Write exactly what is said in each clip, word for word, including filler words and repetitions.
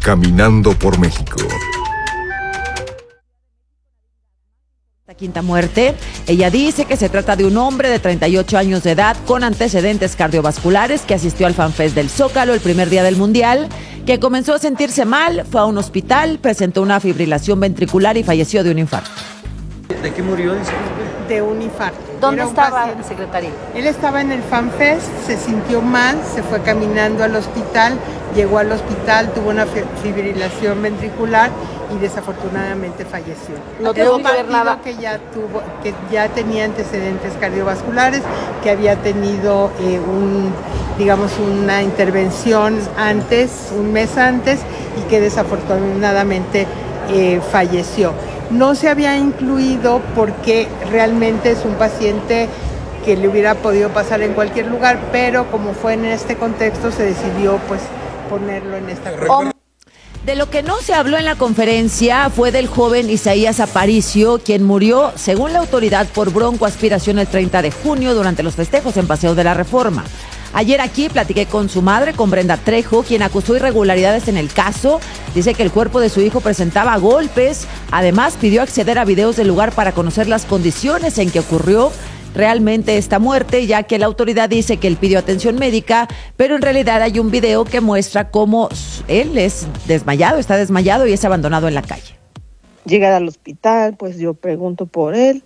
Caminando por México. La quinta muerte, ella dice que se trata de un hombre de treinta y ocho años de edad con antecedentes cardiovasculares que asistió al FanFest del Zócalo el primer día del Mundial, que comenzó a sentirse mal, fue a un hospital, presentó una fibrilación ventricular y falleció de un infarto. ¿De qué murió? Disculpe. De un infarto. ¿Dónde Era un estaba, paciente. secretaria? Él estaba en el FanFest, se sintió mal, se fue caminando al hospital, llegó al hospital, tuvo una fibrilación ventricular y desafortunadamente falleció. No Era tuvo un que ver partido nada. que ya tuvo, que ya tenía antecedentes cardiovasculares, que había tenido eh, un, digamos, una intervención antes, un mes antes, y que desafortunadamente eh, falleció. No se había incluido porque realmente es un paciente que le hubiera podido pasar en cualquier lugar, pero como fue en este contexto se decidió pues ponerlo en esta grupo. De lo que no se habló en la conferencia fue del joven Isaías Aparicio, quien murió, según la autoridad, por broncoaspiración el treinta de junio durante los festejos en Paseo de la Reforma. Ayer aquí platiqué con su madre, con Brenda Trejo, quien acusó irregularidades en el caso. Dice que el cuerpo de su hijo presentaba golpes. Además, pidió acceder a videos del lugar para conocer las condiciones en que ocurrió realmente esta muerte, ya que la autoridad dice que él pidió atención médica, pero en realidad hay un video que muestra cómo él es desmayado, está desmayado y es abandonado en la calle. Llegar al hospital, pues yo pregunto por él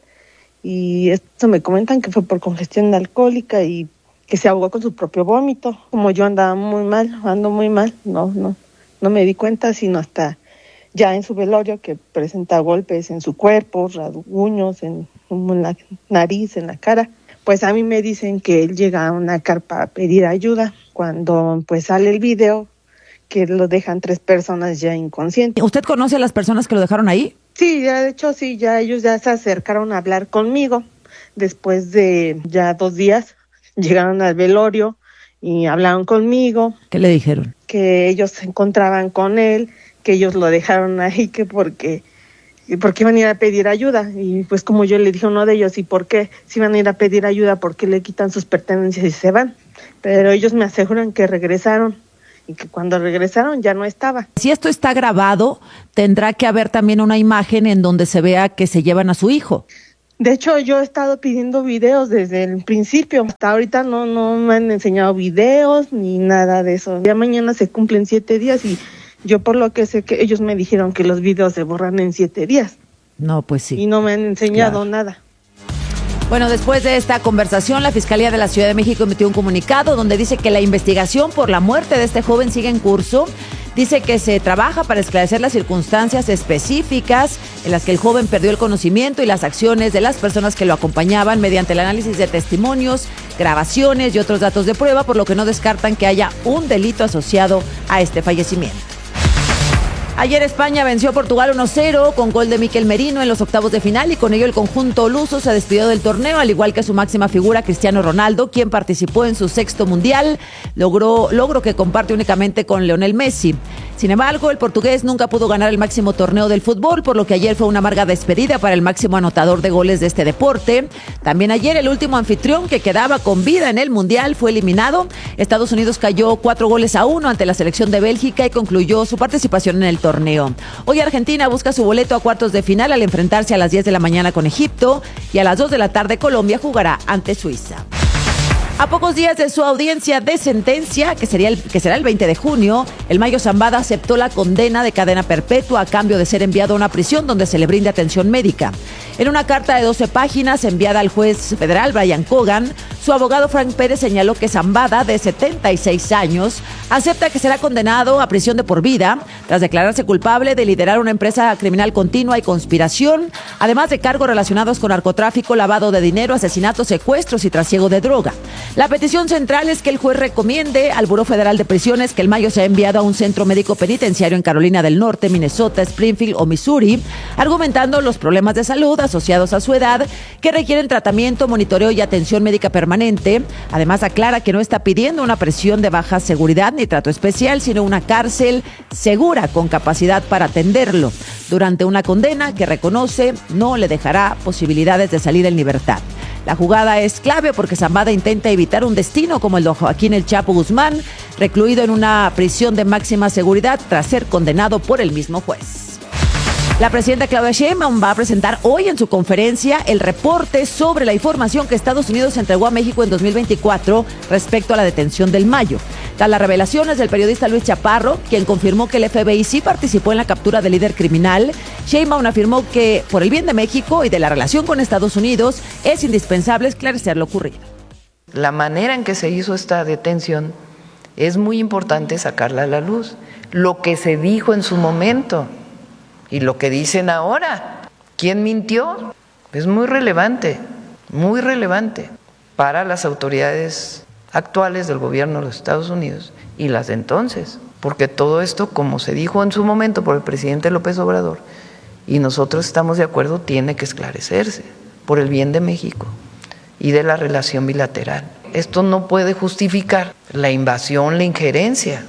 y esto me comentan que fue por congestión alcohólica y que se ahogó con su propio vómito. Como yo andaba muy mal, ando muy mal, no, no, no me di cuenta sino hasta ya en su velorio que presenta golpes en su cuerpo, rasguños en, en la nariz, en la cara. Pues a mí me dicen que él llega a una carpa a pedir ayuda cuando pues sale el video que lo dejan tres personas ya inconscientes. ¿Usted conoce a las personas que lo dejaron ahí? Sí, ya de hecho sí, ya ellos ya se acercaron a hablar conmigo después de ya dos días. Llegaron al velorio y hablaron conmigo. ¿Qué le dijeron? Que ellos se encontraban con él, que ellos lo dejaron ahí, que porque, porque iban a ir a pedir ayuda. Y pues como yo le dije a uno de ellos, ¿y por qué? Si van a ir a pedir ayuda, ¿por qué le quitan sus pertenencias y se van? Pero ellos me aseguran que regresaron y que cuando regresaron ya no estaba. Si esto está grabado, tendrá que haber también una imagen en donde se vea que se llevan a su hijo. De hecho, yo he estado pidiendo videos desde el principio. Hasta ahorita no, no me han enseñado videos ni nada de eso. Ya mañana se cumplen siete días y yo por lo que sé que ellos me dijeron que los videos se borran en siete días. No, pues sí. Y no me han enseñado Claro. nada. Bueno, después de esta conversación, la Fiscalía de la Ciudad de México emitió un comunicado donde dice que la investigación por la muerte de este joven sigue en curso. Dice que se trabaja para esclarecer las circunstancias específicas en las que el joven perdió el conocimiento y las acciones de las personas que lo acompañaban mediante el análisis de testimonios, grabaciones y otros datos de prueba, por lo que no descartan que haya un delito asociado a este fallecimiento. Ayer España venció a Portugal uno cero con gol de Mikel Merino en los octavos de final y con ello el conjunto luso se despidió del torneo, al igual que su máxima figura Cristiano Ronaldo, quien participó en su sexto mundial, logró logro que comparte únicamente con Lionel Messi. Sin embargo, el portugués nunca pudo ganar el máximo torneo del fútbol, por lo que ayer fue una amarga despedida para el máximo anotador de goles de este deporte. También ayer el último anfitrión que quedaba con vida en el mundial fue eliminado. Estados Unidos cayó cuatro goles a uno ante la selección de Bélgica y concluyó su participación en el torneo. Hoy Argentina busca su boleto a cuartos de final al enfrentarse a las diez de la mañana con Egipto y a las dos de la tarde Colombia jugará ante Suiza. A pocos días de su audiencia de sentencia, que, sería el, que será el veinte de junio, el Mayo Zambada aceptó la condena de cadena perpetua a cambio de ser enviado a una prisión donde se le brinde atención médica. En una carta de doce páginas enviada al juez federal Brian Cogan, su abogado Frank Pérez señaló que Zambada, de setenta y seis años, acepta que será condenado a prisión de por vida tras declararse culpable de liderar una empresa criminal continua y conspiración, además de cargos relacionados con narcotráfico, lavado de dinero, asesinatos, secuestros y trasiego de droga. La petición central es que el juez recomiende al Buró Federal de Prisiones que el Mayo sea enviado a un centro médico penitenciario en Carolina del Norte, Minnesota, Springfield o Missouri, argumentando los problemas de salud asociados a su edad que requieren tratamiento, monitoreo y atención médica permanente. Además, aclara que no está pidiendo una prisión de baja seguridad ni trato especial, sino una cárcel segura con capacidad para atenderlo. Durante una condena que reconoce no le dejará posibilidades de salir en libertad. La jugada es clave porque Zambada intenta evitar un destino como el de Joaquín El Chapo Guzmán, recluido en una prisión de máxima seguridad tras ser condenado por el mismo juez. La presidenta Claudia Sheinbaum va a presentar hoy en su conferencia el reporte sobre la información que Estados Unidos entregó a México en dos mil veinticuatro respecto a la detención del Mayo. Tras las revelaciones del periodista Luis Chaparro, quien confirmó que el F B I sí participó en la captura del líder criminal, Sheinbaum afirmó que por el bien de México y de la relación con Estados Unidos es indispensable esclarecer lo ocurrido. La manera en que se hizo esta detención es muy importante sacarla a la luz. Lo que se dijo en su momento y lo que dicen ahora, ¿quién mintió? Es muy relevante, muy relevante para las autoridades actuales del gobierno de los Estados Unidos y las de entonces, porque todo esto, como se dijo en su momento por el presidente López Obrador, y nosotros estamos de acuerdo, tiene que esclarecerse por el bien de México y de la relación bilateral. Esto no puede justificar la invasión, la injerencia.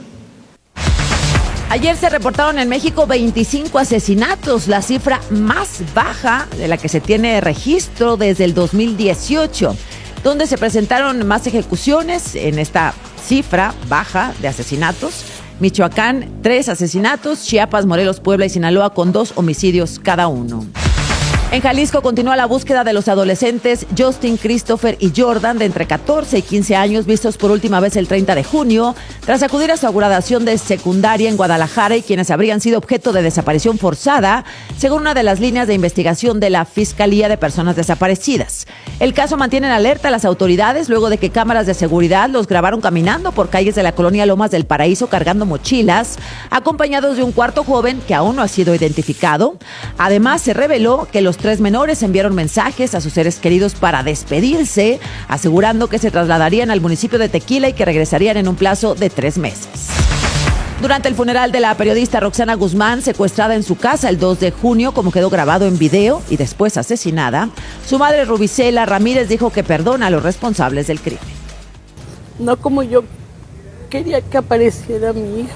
Ayer se reportaron en México veinticinco asesinatos, la cifra más baja de la que se tiene registro desde el dos mil dieciocho, donde se presentaron más ejecuciones en esta cifra baja de asesinatos. Michoacán, tres asesinatos, Chiapas, Morelos, Puebla y Sinaloa con dos homicidios cada uno. En Jalisco continúa la búsqueda de los adolescentes Justin, Christopher y Jordan de entre catorce y quince años vistos por última vez el treinta de junio tras acudir a su graduación de secundaria en Guadalajara y quienes habrían sido objeto de desaparición forzada, según una de las líneas de investigación de la Fiscalía de Personas Desaparecidas. El caso mantiene en alerta a las autoridades luego de que cámaras de seguridad los grabaron caminando por calles de la colonia Lomas del Paraíso cargando mochilas, acompañados de un cuarto joven que aún no ha sido identificado. Además, se reveló que los tres menores enviaron mensajes a sus seres queridos para despedirse, asegurando que se trasladarían al municipio de Tequila y que regresarían en un plazo de tres meses. Durante el funeral de la periodista Roxana Guzmán, secuestrada en su casa el dos de junio, como quedó grabado en video, y después asesinada, su madre Rubicela Ramírez dijo que perdona a los responsables del crimen. No como yo quería que apareciera mi hija,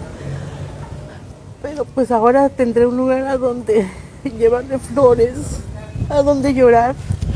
pero pues ahora tendré un lugar a donde llevarle flores, a donde llorar,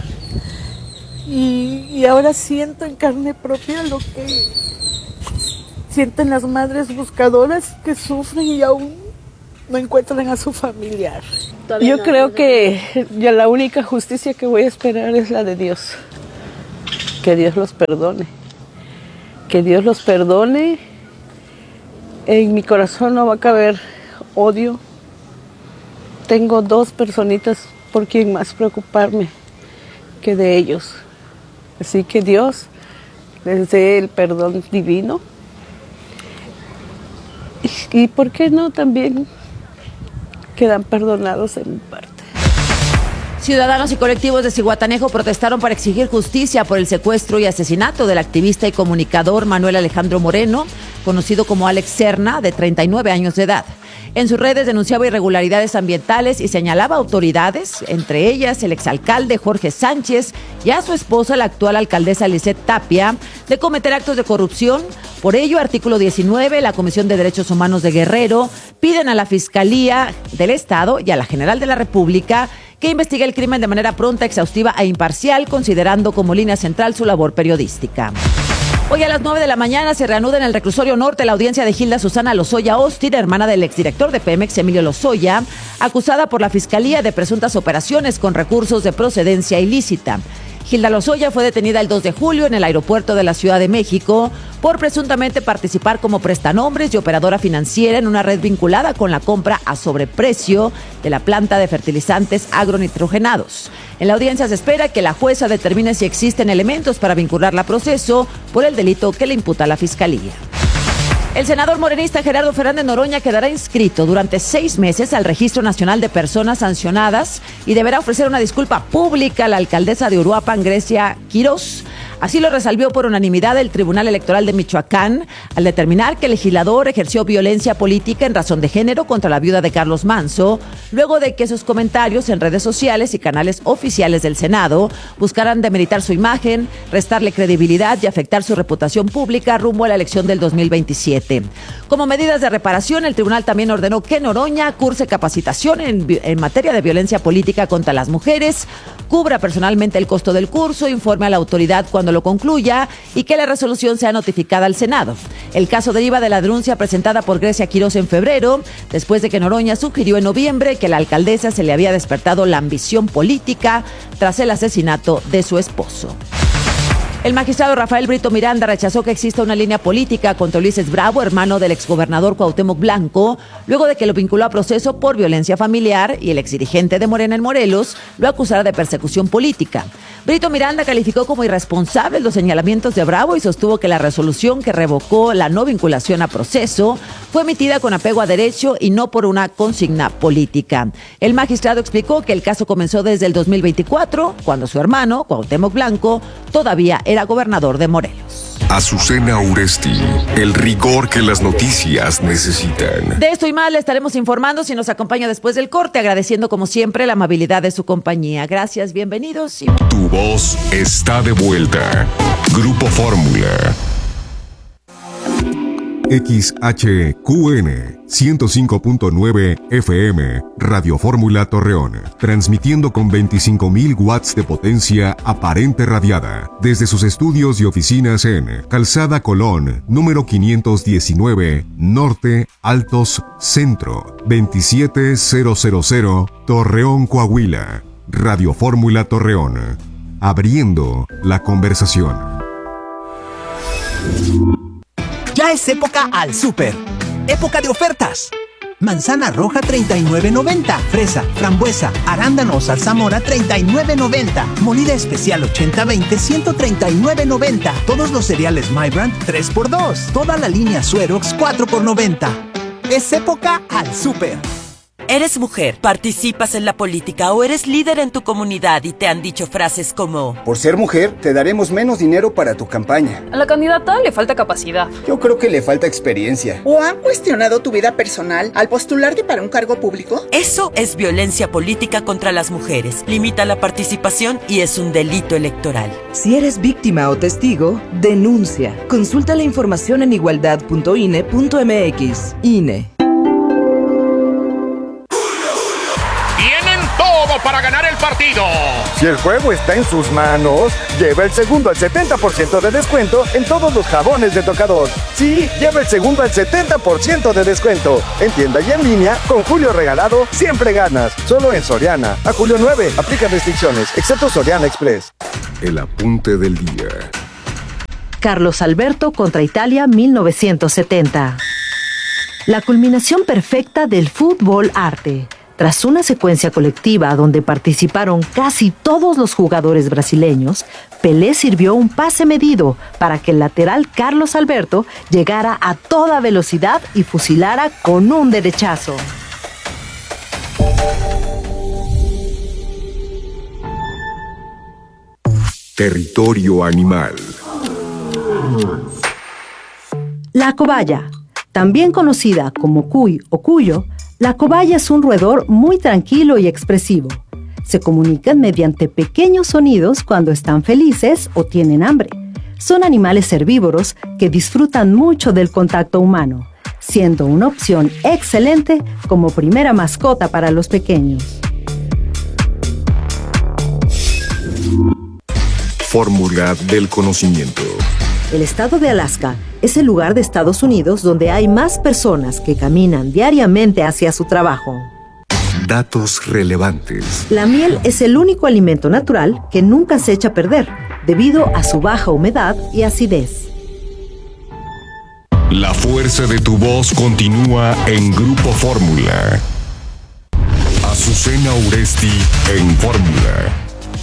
y, y ahora siento en carne propia lo que sienten las madres buscadoras que sufren y aún no encuentran a su familiar. Yo creo que ya la única justicia que voy a esperar es la de Dios, que Dios los perdone, que Dios los perdone. En mi corazón no va a caber odio. Tengo dos personitas por quien más preocuparme que de ellos. Así que Dios les dé el perdón divino. Y, y por qué no también quedan perdonados en mi parte. Ciudadanos y colectivos de Zihuatanejo protestaron para exigir justicia por el secuestro y asesinato del activista y comunicador Manuel Alejandro Moreno, conocido como Alex Serna, de treinta y nueve años de edad. En sus redes denunciaba irregularidades ambientales y señalaba autoridades, entre ellas el exalcalde Jorge Sánchez y a su esposa, la actual alcaldesa Lisette Tapia, de cometer actos de corrupción. Por ello, artículo diecinueve, la Comisión de Derechos Humanos de Guerrero piden a la Fiscalía del Estado y a la General de la República que investigue el crimen de manera pronta, exhaustiva e imparcial, considerando como línea central su labor periodística. Hoy a las nueve de la mañana se reanuda en el Reclusorio Norte la audiencia de Gilda Susana Lozoya Austin, hermana del exdirector de Pemex, Emilio Lozoya, acusada por la Fiscalía de presuntas operaciones con recursos de procedencia ilícita. Gilda Lozoya fue detenida el dos de julio en el aeropuerto de la Ciudad de México por presuntamente participar como prestanombres y operadora financiera en una red vinculada con la compra a sobreprecio de la planta de fertilizantes agronitrogenados. En la audiencia se espera que la jueza determine si existen elementos para vincularla a proceso por el delito que le imputa la Fiscalía. El senador morenista Gerardo Fernández Noroña quedará inscrito durante seis meses al Registro Nacional de Personas Sancionadas y deberá ofrecer una disculpa pública a la alcaldesa de Uruapan, Grecia Quirós. Así lo resolvió por unanimidad el Tribunal Electoral de Michoacán al determinar que el legislador ejerció violencia política en razón de género contra la viuda de Carlos Manso, luego de que sus comentarios en redes sociales y canales oficiales del Senado buscaran demeritar su imagen, restarle credibilidad y afectar su reputación pública rumbo a la elección del dos mil veintisiete. Como medidas de reparación, el tribunal también ordenó que Noroña curse capacitación en, en materia de violencia política contra las mujeres, cubra personalmente el costo del curso, informe a la autoridad cuando cuando lo concluya y que la resolución sea notificada al Senado. El caso deriva de la denuncia presentada por Grecia Quirós en febrero, después de que Noroña sugirió en noviembre que a la alcaldesa se le había despertado la ambición política tras el asesinato de su esposo. El magistrado Rafael Brito Miranda rechazó que exista una línea política contra Ulises Bravo, hermano del exgobernador Cuauhtémoc Blanco, luego de que lo vinculó a proceso por violencia familiar y el exdirigente de Morena en Morelos lo acusara de persecución política. Brito Miranda calificó como irresponsables los señalamientos de Bravo y sostuvo que la resolución que revocó la no vinculación a proceso fue emitida con apego a derecho y no por una consigna política. El magistrado explicó que el caso comenzó desde el dos mil veinticuatro, cuando su hermano, Cuauhtémoc Blanco, todavía era gobernador de Morelos. Azucena Uresti, el rigor que las noticias necesitan. De esto y más le estaremos informando si nos acompaña después del corte, agradeciendo como siempre la amabilidad de su compañía. Gracias, bienvenidos. Y... Tu voz está de vuelta. Grupo Fórmula. X H Q N ciento cinco punto nueve F M, Radio Fórmula Torreón, transmitiendo con veinticinco mil watts de potencia aparente radiada, desde sus estudios y oficinas en Calzada Colón, número quinientos diecinueve, Norte, Altos, Centro, veintisiete mil, Torreón, Coahuila. Radio Fórmula Torreón, abriendo la conversación. Ya es época al súper. Época de ofertas. Manzana roja treinta y nueve noventa. Fresa, frambuesa, arándano o zarzamora treinta y nueve noventa. Molida especial ochenta veinte ciento treinta y nueve noventa. Todos los cereales My Brand tres por dos. Toda la línea Suerox cuatro por noventa. Es época al súper. ¿Eres mujer, participas en la política o eres líder en tu comunidad y te han dicho frases como: por ser mujer, te daremos menos dinero para tu campaña? A la candidata le falta capacidad. Yo creo que le falta experiencia. ¿O han cuestionado tu vida personal al postularte para un cargo público? Eso es violencia política contra las mujeres. Limita la participación y es un delito electoral. Si eres víctima o testigo, denuncia. Consulta la información en igualdad punto I N E punto M X. I N E. Para ganar el partido. Si el juego está en sus manos, lleva el segundo al setenta por ciento de descuento en todos los jabones de tocador. Sí, lleva el segundo al setenta por ciento de descuento. En tienda y en línea, con Julio Regalado, siempre ganas. Solo en Soriana. A julio nueve, aplica restricciones, excepto Soriana Express. El apunte del día. Carlos Alberto contra Italia mil novecientos setenta. La culminación perfecta del fútbol arte. Tras una secuencia colectiva donde participaron casi todos los jugadores brasileños, Pelé sirvió un pase medido para que el lateral Carlos Alberto llegara a toda velocidad y fusilara con un derechazo. Territorio animal. La cobaya, también conocida como cuy o cuyo, la cobaya es un roedor muy tranquilo y expresivo. Se comunican mediante pequeños sonidos cuando están felices o tienen hambre. Son animales herbívoros que disfrutan mucho del contacto humano, siendo una opción excelente como primera mascota para los pequeños. Fórmula del conocimiento. El estado de Alaska es el lugar de Estados Unidos donde hay más personas que caminan diariamente hacia su trabajo. Datos relevantes. La miel es el único alimento natural que nunca se echa a perder, debido a su baja humedad y acidez. La fuerza de tu voz continúa en Grupo Fórmula. Azucena Uresti en Fórmula.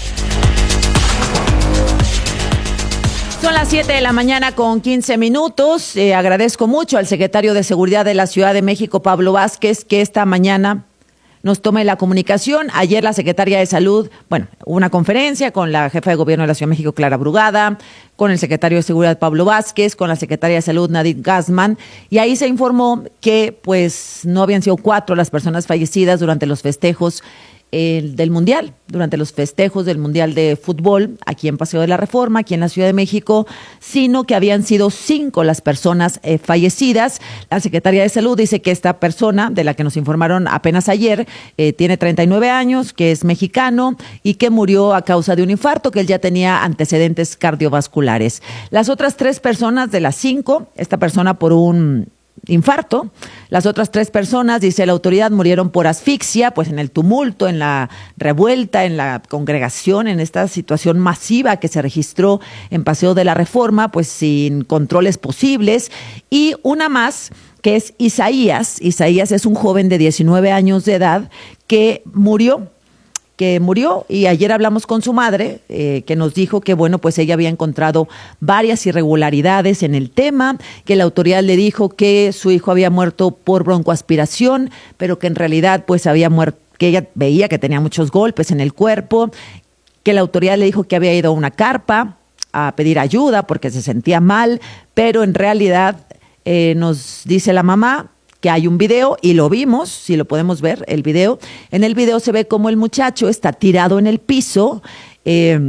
Son las siete de la mañana con quince minutos. Eh, agradezco mucho al secretario de Seguridad de la Ciudad de México, Pablo Vázquez, que esta mañana nos tome la comunicación. Ayer la secretaria de Salud, bueno, hubo una conferencia con la jefa de gobierno de la Ciudad de México, Clara Brugada, con el secretario de Seguridad, Pablo Vázquez, con la secretaria de Salud, Nadine Gassman, y ahí se informó que pues no habían sido cuatro las personas fallecidas durante los festejos eh, del Mundial, durante los festejos del Mundial de Fútbol, aquí en Paseo de la Reforma, aquí en la Ciudad de México, sino que habían sido cinco las personas eh, fallecidas. La Secretaría de Salud dice que esta persona, de la que nos informaron apenas ayer, eh, tiene treinta y nueve años, que es mexicano y que murió a causa de un infarto, que él ya tenía antecedentes cardiovasculares. Las otras tres personas de las cinco, esta persona por un infarto. Las otras tres personas, dice la autoridad, murieron por asfixia, pues en el tumulto, en la revuelta, en la congregación, en esta situación masiva que se registró en Paseo de la Reforma, pues sin controles posibles. Y una más, que es Isaías. Isaías es un joven de diecinueve años de edad que murió. que murió y ayer hablamos con su madre, eh, que nos dijo que, bueno, pues ella había encontrado varias irregularidades en el tema, que la autoridad le dijo que su hijo había muerto por broncoaspiración, pero que en realidad pues había muerto, que ella veía que tenía muchos golpes en el cuerpo, que la autoridad le dijo que había ido a una carpa a pedir ayuda porque se sentía mal, pero en realidad eh, nos dice la mamá que hay un video y lo vimos, si lo podemos ver, el video. En el video se ve como el muchacho está tirado en el piso eh,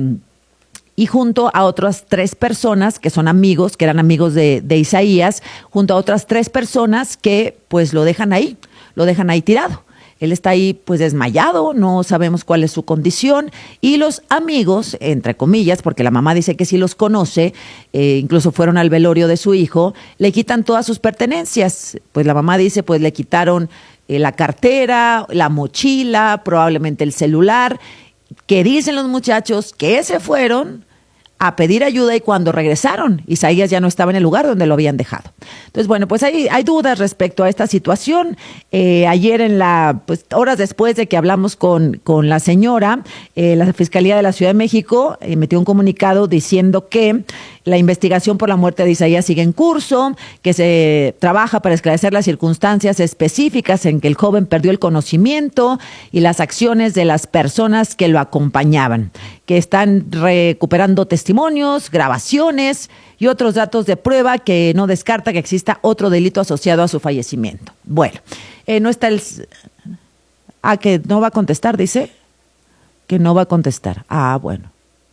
y junto a otras tres personas que son amigos, que eran amigos de, de Isaías, junto a otras tres personas que pues lo dejan ahí, lo dejan ahí tirado. Él está ahí pues desmayado, no sabemos cuál es su condición y los amigos, entre comillas, porque la mamá dice que sí los conoce, eh, incluso fueron al velorio de su hijo, le quitan todas sus pertenencias. Pues la mamá dice pues le quitaron eh, la cartera, la mochila, probablemente el celular, que dicen los muchachos que se fueron a pedir ayuda y cuando regresaron, Isaías ya no estaba en el lugar donde lo habían dejado. Entonces, bueno, pues hay, hay dudas respecto a esta situación. Eh, ayer en la, pues horas después de que hablamos con, con la señora, eh, la Fiscalía de la Ciudad de México eh, metió un comunicado diciendo que la investigación por la muerte de Isaías sigue en curso, que se trabaja para esclarecer las circunstancias específicas en que el joven perdió el conocimiento y las acciones de las personas que lo acompañaban, que están recuperando testimonios, grabaciones y otros datos de prueba que no descarta que exista otro delito asociado a su fallecimiento. Bueno, eh, no está el... Ah, que no va a contestar, dice. Que no va a contestar. Ah, bueno.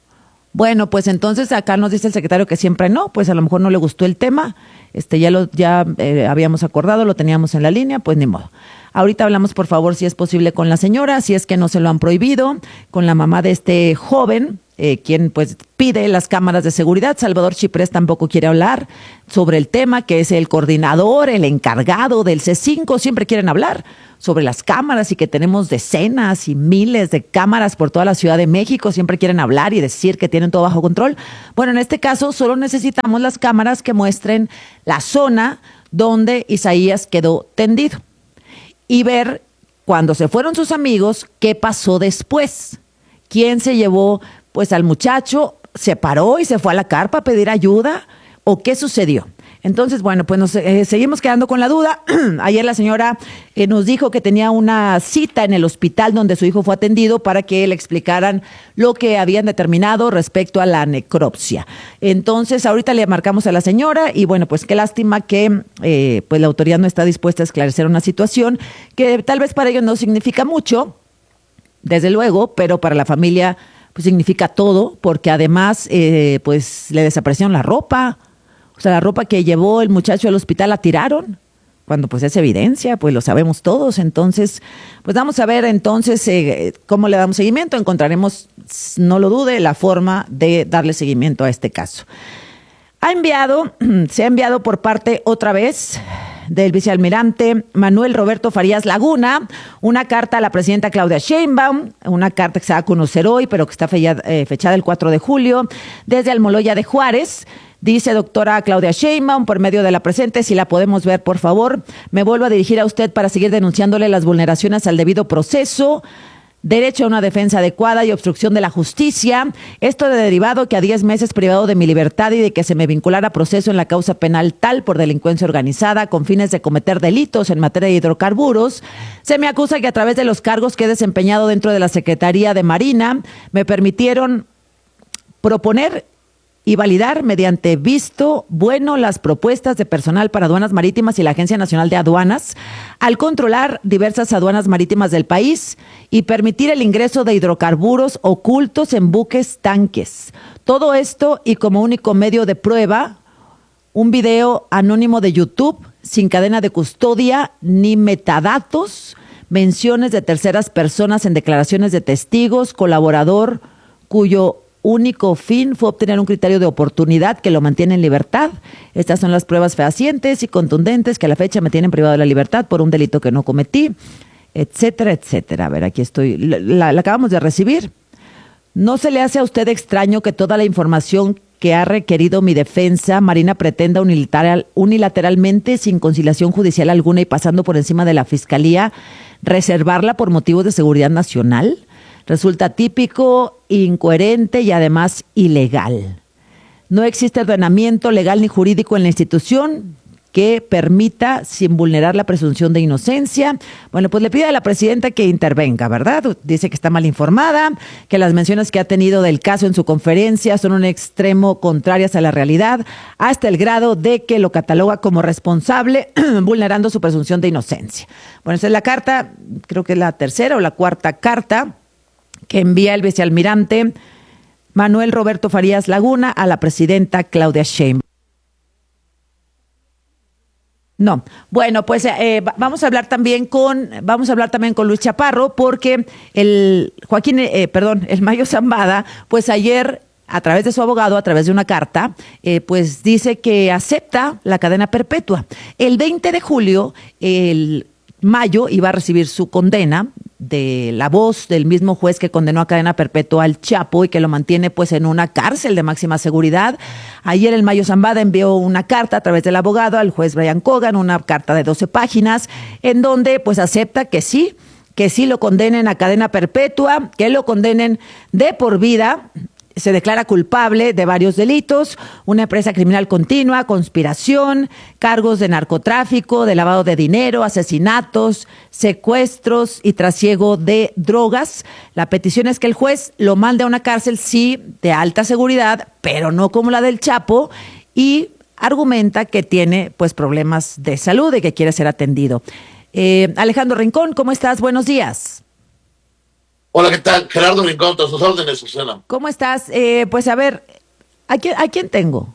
Bueno, pues entonces acá nos dice el secretario que siempre no, pues a lo mejor no le gustó el tema, este ya lo ya eh, habíamos acordado, lo teníamos en la línea, pues ni modo. Ahorita hablamos, por favor, si es posible con la señora, si es que no se lo han prohibido, con la mamá de este joven, eh, quien pues pide las cámaras de seguridad. Salvador Chiprés tampoco quiere hablar sobre el tema, que es el coordinador, el encargado del C cinco, siempre quieren hablar sobre las cámaras y que tenemos decenas y miles de cámaras por toda la Ciudad de México, siempre quieren hablar y decir que tienen todo bajo control. Bueno, en este caso solo necesitamos las cámaras que muestren la zona donde Isaías quedó tendido y ver cuando se fueron sus amigos qué pasó después, quién se llevó pues al muchacho, se paró y se fue a la carpa a pedir ayuda o qué sucedió. Entonces, bueno, pues nos eh, seguimos quedando con la duda. Ayer la señora eh, nos dijo que tenía una cita en el hospital donde su hijo fue atendido para que le explicaran lo que habían determinado respecto a la necropsia. Entonces, ahorita le marcamos a la señora y bueno, pues qué lástima que eh, pues la autoridad no está dispuesta a esclarecer una situación que tal vez para ellos no significa mucho, desde luego, pero para la familia pues significa todo, porque además eh, pues le desaparecieron la ropa. O sea, la ropa que llevó el muchacho al hospital la tiraron, cuando pues es evidencia, pues lo sabemos todos. Entonces, pues vamos a ver entonces eh, cómo le damos seguimiento. Encontraremos, no lo dude, la forma de darle seguimiento a este caso. Ha enviado, se ha enviado por parte otra vez del vicealmirante Manuel Roberto Farías Laguna una carta a la presidenta Claudia Sheinbaum, una carta que se va a conocer hoy, pero que está fechada, eh, fechada el cuatro de julio, desde Almoloya de Juárez. Dice doctora Claudia Sheinbaum, por medio de la presente, si la podemos ver, por favor, me vuelvo a dirigir a usted para seguir denunciándole las vulneraciones al debido proceso, derecho a una defensa adecuada y obstrucción de la justicia. Esto de derivado que a diez meses privado de mi libertad y de que se me vinculara a proceso en la causa penal tal por delincuencia organizada con fines de cometer delitos en materia de hidrocarburos. Se me acusa que a través de los cargos que he desempeñado dentro de la Secretaría de Marina me permitieron proponer y validar mediante visto bueno las propuestas de personal para aduanas marítimas y la Agencia Nacional de Aduanas al controlar diversas aduanas marítimas del país y permitir el ingreso de hidrocarburos ocultos en buques tanques. Todo esto y como único medio de prueba, un video anónimo de YouTube sin cadena de custodia ni metadatos, menciones de terceras personas en declaraciones de testigos, colaborador cuyo único fin fue obtener un criterio de oportunidad que lo mantiene en libertad. Estas son las pruebas fehacientes y contundentes que a la fecha me tienen privado de la libertad por un delito que no cometí, etcétera, etcétera. A ver, aquí estoy, la, la acabamos de recibir. ¿No se le hace a usted extraño que toda la información que ha requerido mi defensa, Marina, pretenda unilateral, unilateralmente, sin conciliación judicial alguna y pasando por encima de la Fiscalía, reservarla por motivos de seguridad nacional? Resulta típico, incoherente y además ilegal. No existe ordenamiento legal ni jurídico en la institución que permita, sin vulnerar la presunción de inocencia. Bueno, pues le pide a la presidenta que intervenga, ¿verdad? Dice que está mal informada, que las menciones que ha tenido del caso en su conferencia son un extremo contrarias a la realidad, hasta el grado de que lo cataloga como responsable, vulnerando su presunción de inocencia. Bueno, esa es la carta, creo que es la tercera o la cuarta carta que envía el vicealmirante Manuel Roberto Farías Laguna a la presidenta Claudia Sheinbaum. No, bueno, pues eh, vamos a hablar también con vamos a hablar también con Luis Chaparro, porque el Joaquín, eh, perdón, el Mayo Zambada, pues ayer a través de su abogado, a través de una carta, eh, pues dice que acepta la cadena perpetua. El veinte de julio, el Mayo iba a recibir su condena de la voz del mismo juez que condenó a cadena perpetua al Chapo y que lo mantiene pues en una cárcel de máxima seguridad. Ayer el Mayo Zambada envió una carta a través del abogado al juez Brian Cogan, una carta de doce páginas, en donde pues acepta que sí, que sí lo condenen a cadena perpetua, que lo condenen de por vida. Se declara culpable de varios delitos, una empresa criminal continua, conspiración, cargos de narcotráfico, de lavado de dinero, asesinatos, secuestros y trasiego de drogas. La petición es que el juez lo mande a una cárcel, sí, de alta seguridad, pero no como la del Chapo, y argumenta que tiene pues problemas de salud y que quiere ser atendido. Eh, Alejandro Rincón, ¿cómo estás? Buenos días. Hola, ¿qué tal? Gerardo Rincón, a sus órdenes, Susana. ¿Cómo estás? Eh, pues a ver, ¿a quién, ¿a quién tengo?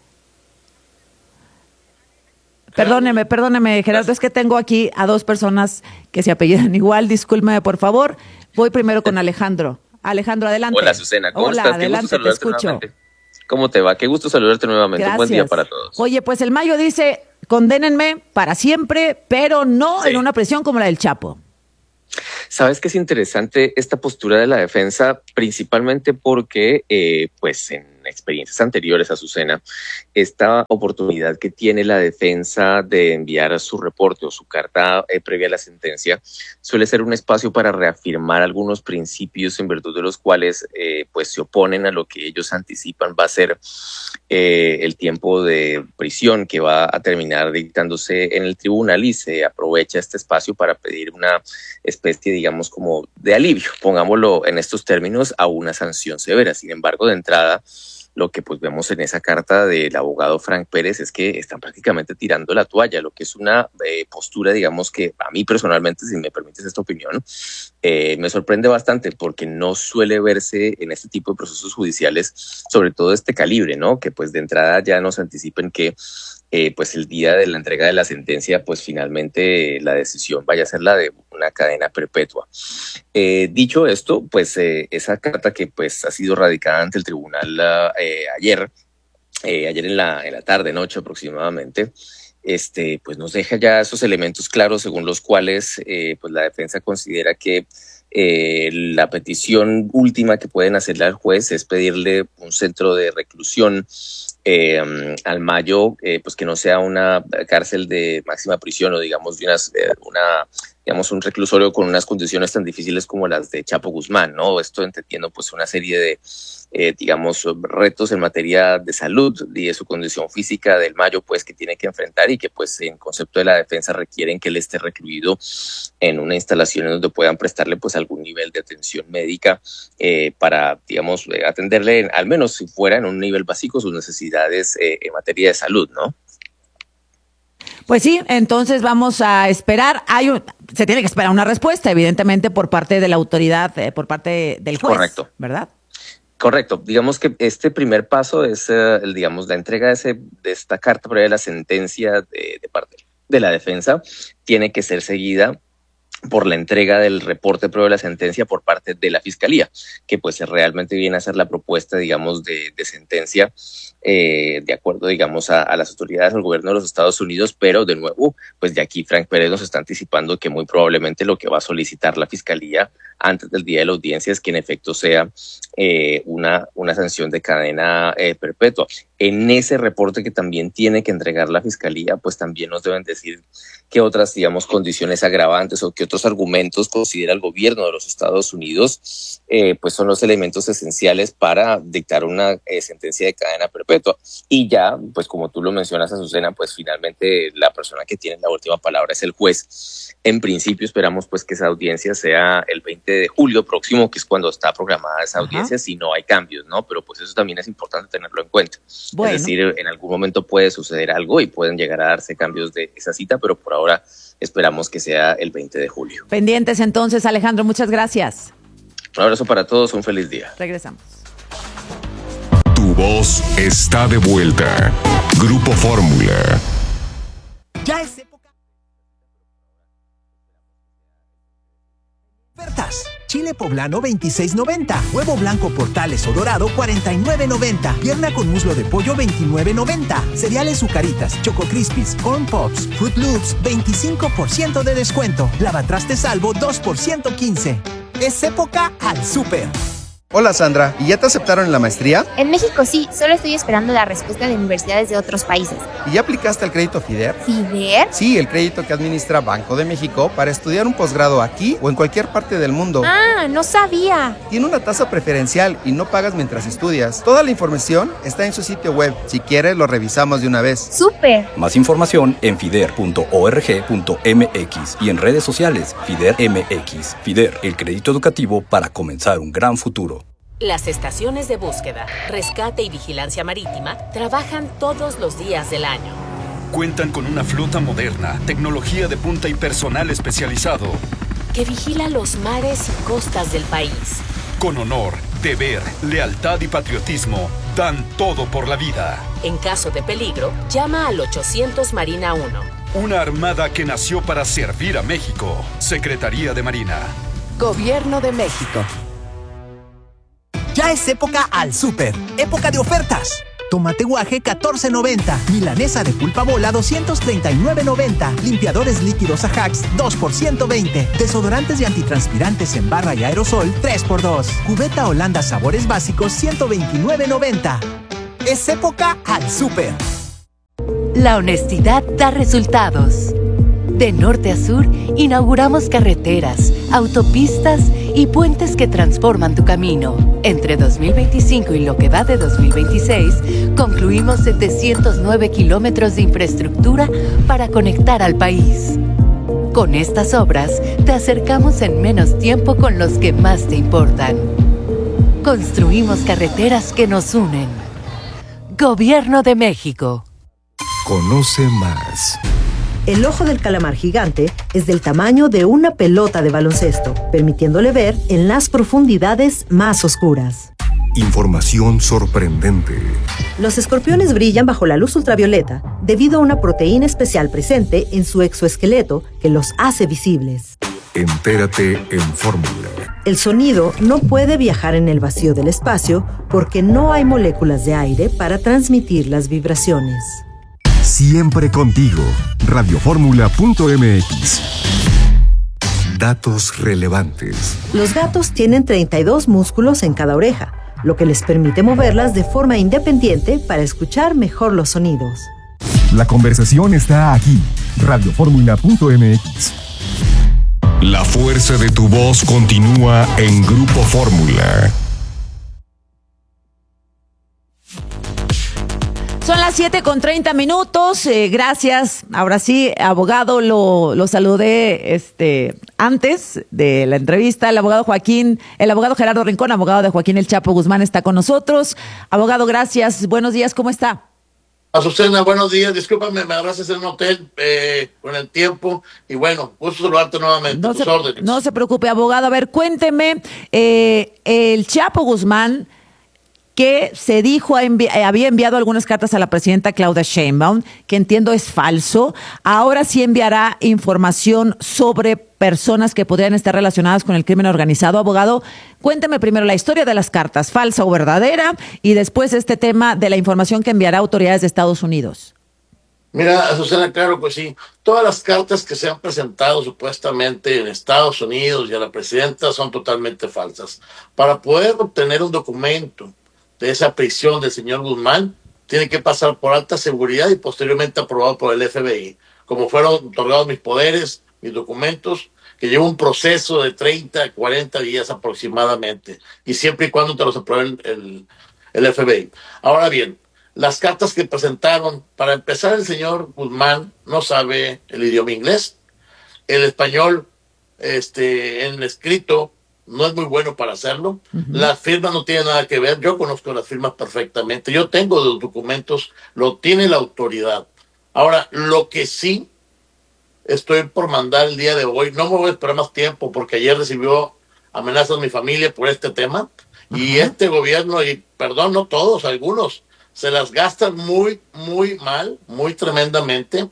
Gerardo. Perdóneme, perdóneme, Gerardo, es que tengo aquí a dos personas que se apellidan igual, discúlpeme, por favor. Voy primero con Alejandro. Alejandro, adelante. Hola, Susana, ¿cómo Hola, estás? Adelante, Qué gusto saludarte te escucho. nuevamente. ¿Cómo te va? Qué gusto saludarte nuevamente. Gracias. Un buen día para todos. Oye, pues el Mayo dice, condénenme para siempre, pero no sí. en una prisión como la del Chapo. Sabes que es interesante esta postura de la defensa, principalmente porque, eh, pues, en experiencias anteriores, Azucena, esta oportunidad que tiene la defensa de enviar su reporte o su carta eh, previa a la sentencia suele ser un espacio para reafirmar algunos principios en virtud de los cuales, eh, pues, se oponen a lo que ellos anticipan va a ser eh, el tiempo de prisión que va a terminar dictándose en el tribunal, y se aprovecha este espacio para pedir una especie, digamos, como de alivio, pongámoslo en estos términos, a una sanción severa. Sin embargo, de entrada, lo que pues vemos en esa carta del abogado Frank Pérez es que están prácticamente tirando la toalla, lo que es una eh, postura, digamos, que a mí personalmente, si me permites esta opinión, eh, me sorprende bastante, porque no suele verse en este tipo de procesos judiciales, sobre todo de este calibre, ¿no? Que pues de entrada ya nos anticipen que Eh, pues el día de la entrega de la sentencia, pues finalmente eh, la decisión vaya a ser la de una cadena perpetua. Eh, dicho esto, pues eh, esa carta que pues ha sido radicada ante el tribunal eh, ayer, eh, ayer en la, en la tarde, noche aproximadamente, este, pues nos deja ya esos elementos claros según los cuales eh, pues la defensa considera que Eh, la petición última que pueden hacerle al juez es pedirle un centro de reclusión eh, al Mayo, eh, pues que no sea una cárcel de máxima prisión o digamos de una, una digamos, un reclusorio con unas condiciones tan difíciles como las de Chapo Guzmán, ¿no? Esto entendiendo pues una serie de, eh, digamos, retos en materia de salud y de su condición física del Mayo, pues que tiene que enfrentar y que pues en concepto de la defensa requieren que él esté recluido en una instalación en donde puedan prestarle pues algún nivel de atención médica eh, para, digamos, eh, atenderle al menos si fuera en un nivel básico sus necesidades eh, en materia de salud, ¿no? Pues sí, entonces vamos a esperar. Hay un, se tiene que esperar una respuesta, evidentemente, por parte de la autoridad, eh, por parte del juez. Correcto. ¿Verdad? Correcto. Digamos que este primer paso es, eh, el, digamos, la entrega de, ese, de esta carta previa de la sentencia de, de parte de la defensa tiene que ser seguida por la entrega del reporte previo de la sentencia por parte de la Fiscalía, que pues realmente viene a ser la propuesta, digamos, de, de sentencia eh, de acuerdo, digamos, a, a las autoridades del gobierno de los Estados Unidos, pero de nuevo, pues de aquí Frank Pérez nos está anticipando que muy probablemente lo que va a solicitar la Fiscalía antes del día de la audiencia es que en efecto sea eh, una, una sanción de cadena eh, perpetua. En ese reporte que también tiene que entregar la Fiscalía, pues también nos deben decir qué otras, digamos, condiciones agravantes o qué otros argumentos considera el gobierno de los Estados Unidos, eh, pues son los elementos esenciales para dictar una eh, sentencia de cadena perpetua. Y ya, pues como tú lo mencionas, Azucena, pues finalmente la persona que tiene la última palabra es el juez. En principio esperamos pues que esa audiencia sea el veinte de julio próximo, que es cuando está programada esa audiencia, Ajá. si no hay cambios, ¿no? Pero pues eso también es importante tenerlo en cuenta. Bueno. Es decir, en algún momento puede suceder algo y pueden llegar a darse cambios de esa cita, pero por ahora esperamos que sea el veinte de julio. Pendientes entonces, Alejandro, muchas gracias. Un abrazo para todos, un feliz día. Regresamos. Tu voz está de vuelta. Grupo Fórmula. Ya es época. Ofertas. Chile poblano veintiséis noventa, huevo blanco Portales o dorado cuarenta y nueve noventa, pierna con muslo de pollo veintinueve noventa, cereales Zucaritas, Choco Crispies, Corn Pops, Fruit Loops veinticinco por ciento de descuento, lavatrastes Salvo dos por ciento quince. Es época al súper. Hola Sandra, ¿y ya te aceptaron en la maestría? En México sí, solo estoy esperando la respuesta de universidades de otros países. ¿Y ya aplicaste al crédito FIDER? ¿FIDER? Sí, el crédito que administra Banco de México para estudiar un posgrado aquí o en cualquier parte del mundo. Ah, no sabía. Tiene una tasa preferencial y no pagas mientras estudias. Toda la información está en su sitio web. Si quieres, lo revisamos de una vez. ¡Súper! Más información en fider punto org punto m x y en redes sociales FIDER M X. FIDER, el crédito educativo para comenzar un gran futuro. Las estaciones de búsqueda, rescate y vigilancia marítima trabajan todos los días del año. Cuentan con una flota moderna, tecnología de punta y personal especializado que vigila los mares y costas del país. Con honor, deber, lealtad y patriotismo, dan todo por la vida. En caso de peligro, llama al ochocientos Marina uno. Una armada que nació para servir a México. Secretaría de Marina. Gobierno de México. Ya es época al súper, época de ofertas. Tomate guaje catorce noventa, milanesa de pulpa bola doscientos treinta y nueve noventa, limpiadores líquidos Ajax dos por ciento veinte, desodorantes y antitranspirantes en barra y aerosol tres por dos, cubeta Holanda sabores básicos ciento veintinueve noventa. Es época al súper. La honestidad da resultados. De norte a sur, inauguramos carreteras, autopistas y puentes que transforman tu camino. Entre dos mil veinticinco y lo que va de dos mil veintiséis, concluimos setecientos nueve kilómetros de infraestructura para conectar al país. Con estas obras, te acercamos en menos tiempo con los que más te importan. Construimos carreteras que nos unen. Gobierno de México. Conoce más. El ojo del calamar gigante es del tamaño de una pelota de baloncesto, permitiéndole ver en las profundidades más oscuras. Información sorprendente. Los escorpiones brillan bajo la luz ultravioleta debido a una proteína especial presente en su exoesqueleto que los hace visibles. Entérate en Fórmula. El sonido no puede viajar en el vacío del espacio porque no hay moléculas de aire para transmitir las vibraciones. Siempre contigo. radioformula punto m x. Datos relevantes. Los gatos tienen treinta y dos músculos en cada oreja, lo que les permite moverlas de forma independiente para escuchar mejor los sonidos. La conversación está aquí. radioformula punto m x. La fuerza de tu voz continúa en Grupo Fórmula. Son las siete con treinta minutos. Eh, gracias. Ahora sí, abogado, lo, lo saludé este, antes de la entrevista. El abogado Joaquín, el abogado Gerardo Rincón, abogado de Joaquín El Chapo Guzmán, está con nosotros. Abogado, gracias. Buenos días, ¿cómo está? Azucena, buenos días. Discúlpame, me abraces en un hotel eh, con el tiempo. Y bueno, gusto saludarte nuevamente. No, tus se, órdenes. no se preocupe, abogado. A ver, cuénteme, eh, el Chapo Guzmán, que se dijo envi- había enviado algunas cartas a la presidenta Claudia Sheinbaum, que entiendo es falso. Ahora sí enviará información sobre personas que podrían estar relacionadas con el crimen organizado. Abogado, cuénteme primero la historia de las cartas, falsa o verdadera, y después este tema de la información que enviará a autoridades de Estados Unidos. Mira, Azucena, claro que sí. Todas las cartas que se han presentado supuestamente en Estados Unidos y a la presidenta son totalmente falsas. Para poder obtener un documento de esa prisión del señor Guzmán, tiene que pasar por alta seguridad y posteriormente aprobado por el F B I. Como fueron otorgados mis poderes, mis documentos, que lleva un proceso de treinta, cuarenta días aproximadamente, y siempre y cuando te los apruebe el, el, el F B I. Ahora bien, las cartas que presentaron, para empezar, el señor Guzmán no sabe el idioma inglés, el español este, en escrito no es muy bueno para hacerlo. Uh-huh. Las firmas no tienen nada que ver. Yo conozco las firmas perfectamente. Yo tengo los documentos, lo tiene la autoridad. Ahora, lo que sí estoy por mandar el día de hoy, no me voy a esperar más tiempo porque ayer recibió amenazas mi familia por este tema. Uh-huh. Y este gobierno, y perdón, no todos, algunos, se las gastan muy, muy mal, muy tremendamente.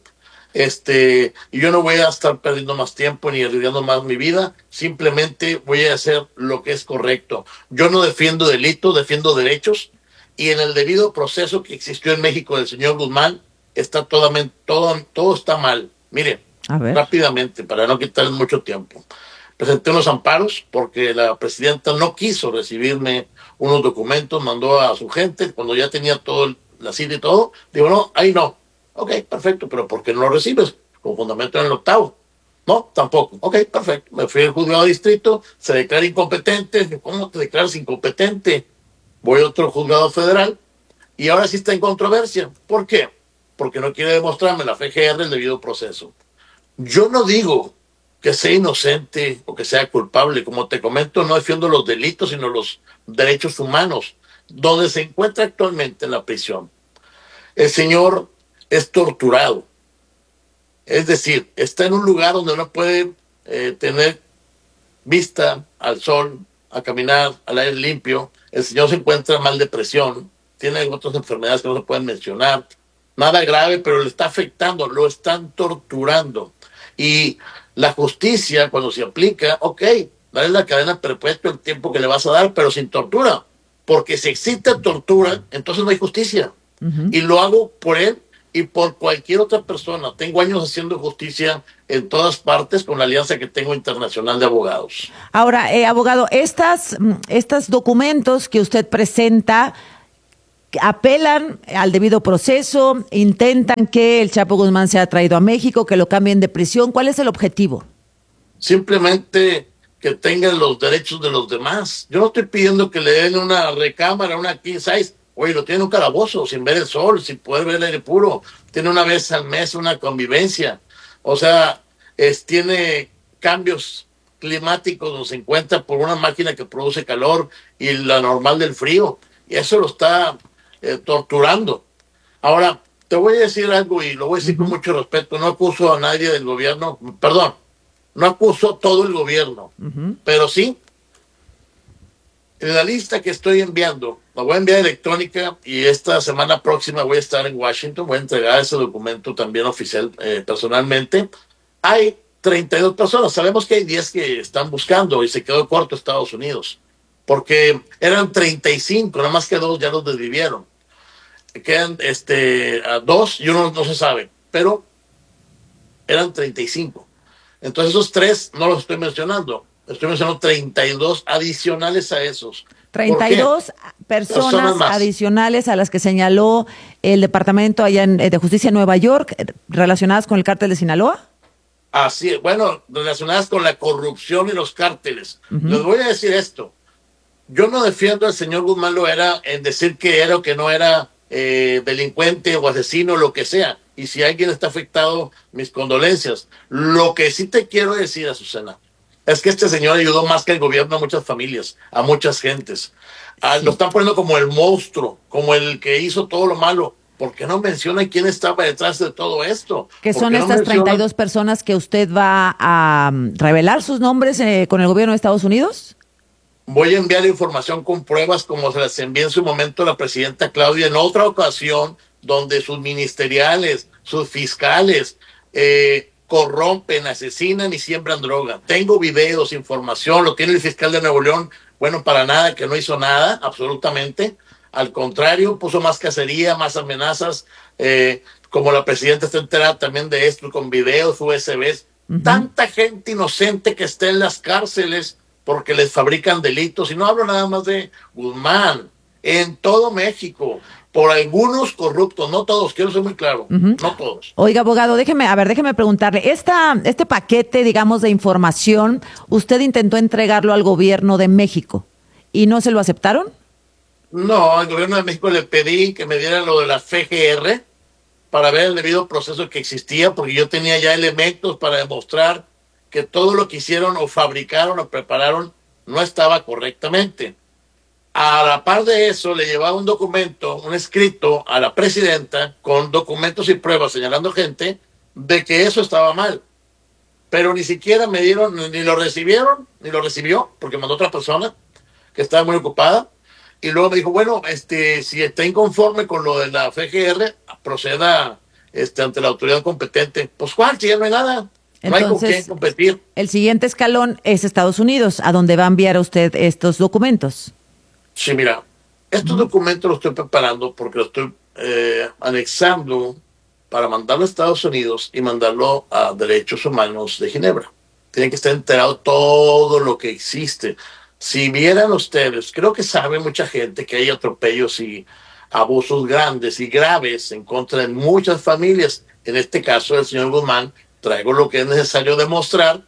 Este, y yo no voy a estar perdiendo más tiempo ni arriesgando más mi vida, simplemente voy a hacer lo que es correcto. Yo no defiendo delitos, defiendo derechos, y en el debido proceso que existió en México del señor Guzmán, está todo, todo, todo está mal. Mire, rápidamente, para no quitarles mucho tiempo. Presenté unos amparos porque la presidenta no quiso recibirme unos documentos, mandó a su gente, cuando ya tenía todo el, la cita y todo, digo, no, ahí no. Ok, perfecto, pero ¿por qué no lo recibes? Con fundamento en el octavo. No, tampoco. Ok, perfecto. Me fui al juzgado de distrito, se declara incompetente. ¿Cómo te declaras incompetente? Voy a otro juzgado federal y ahora sí está en controversia. ¿Por qué? Porque no quiere demostrarme la F G R el debido proceso. Yo no digo que sea inocente o que sea culpable. Como te comento, no defiendo los delitos, sino los derechos humanos. Donde se encuentra actualmente en la prisión, el señor es torturado. Es decir, está en un lugar donde no puede eh, tener vista al sol, a caminar, al aire limpio. El señor se encuentra mal de presión, tiene otras enfermedades que no se pueden mencionar. Nada grave, pero le está afectando, lo están torturando. Y la justicia, cuando se aplica, ok, dale la cadena perpetua el tiempo que le vas a dar, pero sin tortura. Porque si existe tortura, entonces no hay justicia. Uh-huh. Y lo hago por él y por cualquier otra persona. Tengo años haciendo justicia en todas partes con la alianza que tengo internacional de abogados. Ahora, eh, abogado, estas, estos documentos que usted presenta apelan al debido proceso, intentan que el Chapo Guzmán sea traído a México, que lo cambien de prisión. ¿Cuál es el objetivo? Simplemente que tengan los derechos de los demás. Yo no estoy pidiendo que le den una recámara, una king size. Oye, lo tiene en un calabozo, sin ver el sol, sin poder ver el aire puro. Tiene una vez al mes una convivencia. O sea, es, tiene cambios climáticos donde se encuentra por una máquina que produce calor y la normal del frío. Y eso lo está eh, torturando. Ahora, te voy a decir algo y lo voy a decir uh-huh. con mucho respeto. No acuso a nadie del gobierno, perdón, no acuso todo el gobierno, uh-huh. pero sí, en la lista que estoy enviando, la voy a enviar electrónica y esta semana próxima voy a estar en Washington, voy a entregar ese documento también oficial eh, personalmente. Hay treinta y dos personas, sabemos que hay diez que están buscando y se quedó corto Estados Unidos, porque eran treinta y cinco, nada más que dos ya los desvivieron. Quedan este, a dos y uno no se sabe, pero eran treinta y cinco. Entonces esos tres no los estoy mencionando. Estoy mencionando treinta y dos adicionales a esos. treinta y dos personas, personas adicionales a las que señaló el Departamento allá en, de Justicia en Nueva York relacionadas con el cártel de Sinaloa. Así, bueno, relacionadas con la corrupción y los cárteles. Uh-huh. Les voy a decir esto. Yo no defiendo al señor Guzmán Loera en decir que era o que no era eh, delincuente o asesino, lo que sea. Y si alguien está afectado, mis condolencias. Lo que sí te quiero decir, Azucena, es que este señor ayudó más que el gobierno a muchas familias, a muchas gentes. Ah, sí. Lo están poniendo como el monstruo, como el que hizo todo lo malo. ¿Por qué no mencionan quién estaba detrás de todo esto? Que son estas no treinta y dos personas que usted va a um, revelar sus nombres eh, con el gobierno de Estados Unidos. Voy a enviar información con pruebas como se las envié en su momento a la presidenta Claudia en otra ocasión, donde sus ministeriales, sus fiscales eh, corrompen, asesinan y siembran droga. Tengo videos, información, lo tiene el fiscal de Nuevo León. Bueno, para nada, que no hizo nada, absolutamente. Al contrario, puso más cacería, más amenazas, eh, como la presidenta está enterada también de esto, con videos, U S Bs. Uh-huh. Tanta gente inocente que está en las cárceles porque les fabrican delitos. Y no hablo nada más de Guzmán, en todo México, por algunos corruptos, no todos, quiero ser muy claro, uh-huh. no todos. Oiga, abogado, déjeme, a ver, déjeme preguntarle, esta, este paquete, digamos, de información, usted intentó entregarlo al gobierno de México y no se lo aceptaron. No, al gobierno de México le pedí que me diera lo de la F G R para ver el debido proceso que existía, porque yo tenía ya elementos para demostrar que todo lo que hicieron o fabricaron o prepararon no estaba correctamente. A la par de eso, le llevaba un documento, un escrito a la presidenta con documentos y pruebas señalando gente de que eso estaba mal. Pero ni siquiera me dieron, ni lo recibieron, ni lo recibió, porque mandó otra persona que estaba muy ocupada. Y luego me dijo, bueno, este, si está inconforme con lo de la F G R, proceda este, ante la autoridad competente. Pues, ¿cuál? Si ya no hay nada. No Entonces, hay con quién competir. El siguiente escalón es Estados Unidos, a donde va a enviar a usted estos documentos. Sí, mira, estos uh-huh. documentos los estoy preparando porque los estoy eh, anexando para mandarlo a Estados Unidos y mandarlo a Derechos Humanos de Ginebra. Tienen que estar enterado todo lo que existe. Si vieran ustedes, creo que sabe mucha gente que hay atropellos y abusos grandes y graves en contra de muchas familias. En este caso del señor Guzmán, traigo lo que es necesario demostrar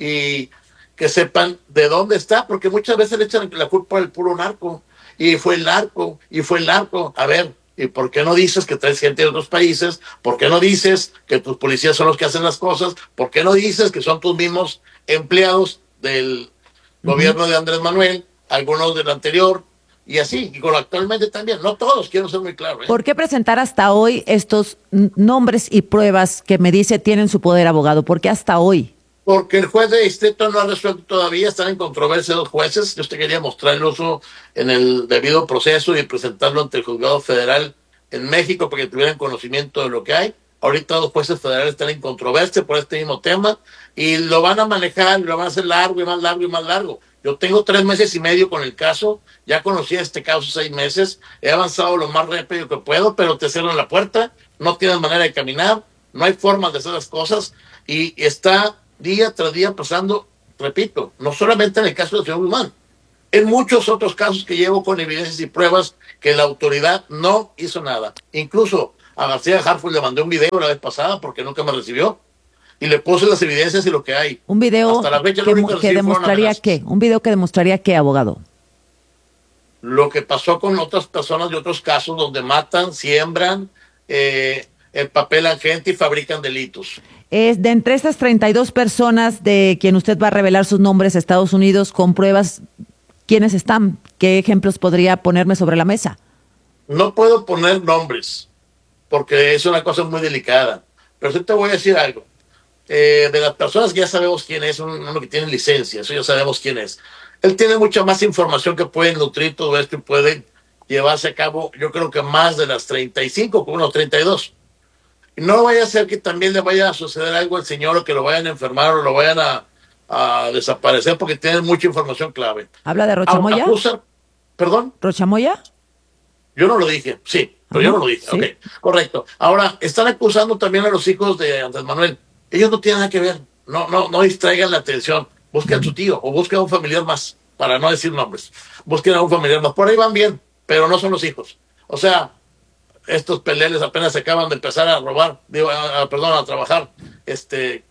y que sepan de dónde está, porque muchas veces le echan la culpa al puro narco. Y fue el narco, y fue el narco. A ver, ¿y por qué no dices que traes gente de otros países? ¿Por qué no dices que tus policías son los que hacen las cosas? ¿Por qué no dices que son tus mismos empleados del gobierno de Andrés Manuel, algunos del anterior, y así, y con actualmente también, no todos, quiero ser muy claro. ¿eh? ¿Por qué presentar hasta hoy estos nombres y pruebas que me dice tienen su poder, abogado? ¿Por qué hasta hoy? Porque el juez de distrito no ha resuelto todavía, están en controversia los jueces. Yo te quería mostrar el uso en el debido proceso y presentarlo ante el juzgado federal en México para que tuvieran conocimiento de lo que hay. Ahorita los jueces federales están en controversia por este mismo tema y lo van a manejar, lo van a hacer largo y más largo y más largo. Yo tengo tres meses y medio con el caso, ya conocí este caso seis meses, he avanzado lo más rápido que puedo, pero te cierran la puerta, no tienes manera de caminar, no hay forma de hacer las cosas y está día tras día pasando, repito, no solamente en el caso del señor Guzmán, en muchos otros casos que llevo con evidencias y pruebas que la autoridad no hizo nada. Incluso a García Harfuch le mandé un video la vez pasada porque nunca me recibió y le puse las evidencias y lo que hay. Un video Hasta la fecha, que, que, que demostraría qué, un video que demostraría qué, abogado. Lo que pasó con otras personas de otros casos donde matan, siembran, eh, empapelan gente y fabrican delitos. Es de entre estas treinta y dos personas de quien usted va a revelar sus nombres a Estados Unidos con pruebas, ¿quiénes están? ¿Qué ejemplos podría ponerme sobre la mesa? No puedo poner nombres porque es una cosa muy delicada, pero sí te voy a decir algo. Eh, de las personas que ya sabemos quién es, uno que tiene licencia, eso ya sabemos quién es. Él tiene mucha más información que puede nutrir todo esto y puede llevarse a cabo, yo creo que más de las treinta y cinco, como unos treinta y dos. Y no vaya a ser que también le vaya a suceder algo al señor o que lo vayan a enfermar o lo vayan a, a desaparecer porque tiene mucha información clave. ¿Habla de Rochamoya? Acusa, ¿Perdón? ¿Rochamoya? Yo no lo dije, sí, pero uh-huh, yo no lo dije. ¿Sí? Ok, correcto. Ahora, están acusando también a los hijos de Andrés Manuel. Ellos no tienen nada que ver. No, no, no distraigan la atención. Busquen a su tío o busquen a un familiar más, para no decir nombres. Busquen a un familiar más. Por ahí van bien, pero no son los hijos. O sea, estos peleles apenas acaban de empezar a robar, digo, a, a, perdón, a trabajar este,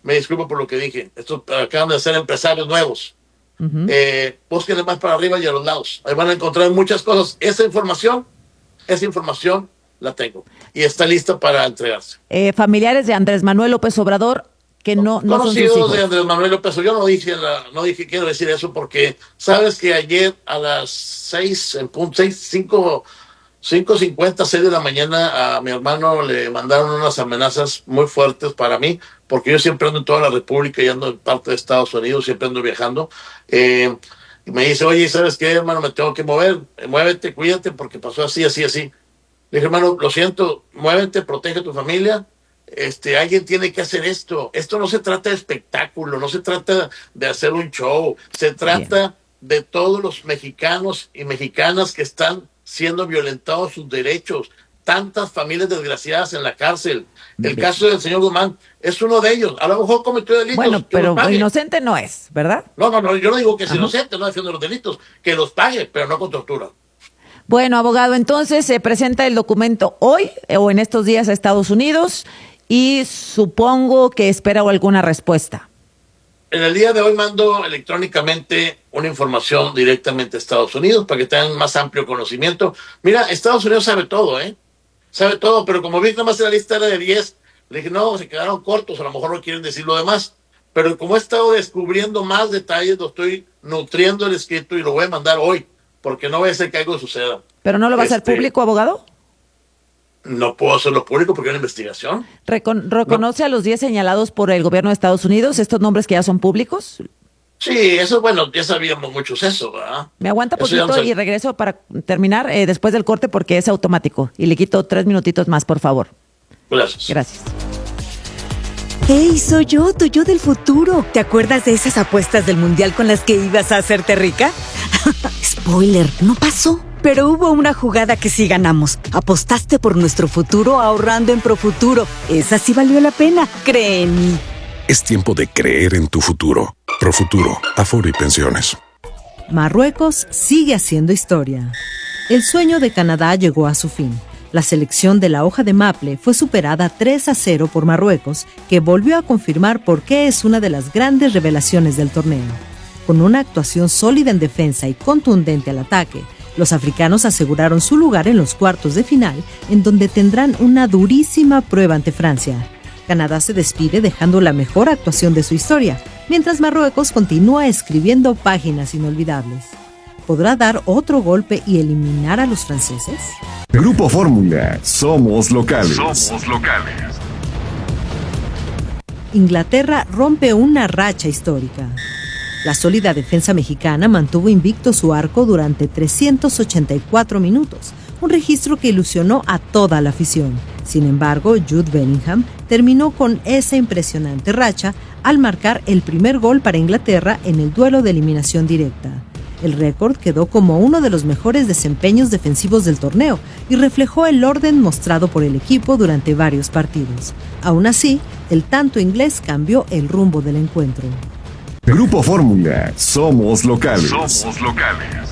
me disculpo por lo que dije. Estos acaban de ser empresarios nuevos. Uh-huh. Eh, búsquenle más para arriba y a los lados. Ahí van a encontrar muchas cosas. Esa información, esa información la tengo y está lista para entregarse. Eh, familiares de Andrés Manuel López Obrador que no, no son sus hijos. Conocidos de Andrés Manuel López Obrador. Yo no dije, la, no dije, quiero decir eso porque sabes que ayer a las seis, en punto, seis, cinco, cinco cincuenta, seis de la mañana a mi hermano le mandaron unas amenazas muy fuertes para mí, porque yo siempre ando en toda la República y ando en parte de Estados Unidos, siempre ando viajando. Eh, y me dice, oye, ¿sabes qué, hermano? Me tengo que mover, muévete, cuídate, porque pasó así, así, así. Le dije, hermano, lo siento, muévete, protege a tu familia. Este, alguien tiene que hacer esto. Esto no se trata de espectáculo, no se trata de hacer un show, se trata Bien. de todos los mexicanos y mexicanas que están siendo violentados sus derechos, tantas familias desgraciadas en la cárcel. El Bien. caso del señor Guzmán es uno de ellos. A lo mejor cometió delitos. Bueno, pero inocente no es, ¿verdad? No, no, no, yo no digo que es Ajá. inocente, no defiendo los delitos, que los pague, pero no con tortura. Bueno, abogado, entonces se presenta el documento hoy o en estos días a Estados Unidos y supongo que espera alguna respuesta. En el día de hoy mando electrónicamente una información directamente a Estados Unidos para que tengan más amplio conocimiento. Mira, Estados Unidos sabe todo, ¿eh? Sabe todo, pero como vi nada más en la lista era de diez, le dije, no, se quedaron cortos, a lo mejor no quieren decir lo demás. Pero como he estado descubriendo más detalles, lo estoy nutriendo el escrito y lo voy a mandar hoy, porque no vaya a ser que algo suceda. ¿Pero no lo va a hacer este, público, abogado? No puedo hacerlo público porque hay una investigación. Recon- ¿Reconoce no. a los diez señalados por el gobierno de Estados Unidos, estos nombres que ya son públicos? Sí, eso, bueno, ya sabíamos muchos eso, ¿verdad? Me aguanta poquito no y regreso para terminar eh, después del corte porque es automático. Y le quito tres minutitos más, por favor. Gracias. Gracias. ¡Hey, soy yo, tu yo del futuro! ¿Te acuerdas de esas apuestas del mundial con las que ibas a hacerte rica? Spoiler, no pasó. Pero hubo una jugada que sí ganamos. Apostaste por nuestro futuro ahorrando en Profuturo. Esa sí valió la pena, cree en mí. Es tiempo de creer en tu futuro. Profuturo, Afore y Pensiones. Marruecos sigue haciendo historia. El sueño de Canadá llegó a su fin. La selección de la hoja de maple fue superada tres a cero por Marruecos, que volvió a confirmar por qué es una de las grandes revelaciones del torneo. Con una actuación sólida en defensa y contundente al ataque, los africanos aseguraron su lugar en los cuartos de final, en donde tendrán una durísima prueba ante Francia. Canadá se despide dejando la mejor actuación de su historia, mientras Marruecos continúa escribiendo páginas inolvidables. ¿Podrá dar otro golpe y eliminar a los franceses? Grupo Fórmula, somos locales. Somos locales. Inglaterra rompe una racha histórica. La sólida defensa mexicana mantuvo invicto su arco durante trescientos ochenta y cuatro minutos, un registro que ilusionó a toda la afición. Sin embargo, Jude Bellingham terminó con esa impresionante racha al marcar el primer gol para Inglaterra en el duelo de eliminación directa. El récord quedó como uno de los mejores desempeños defensivos del torneo y reflejó el orden mostrado por el equipo durante varios partidos. Aún así, el tanto inglés cambió el rumbo del encuentro. Grupo Fórmula, somos locales. Somos locales.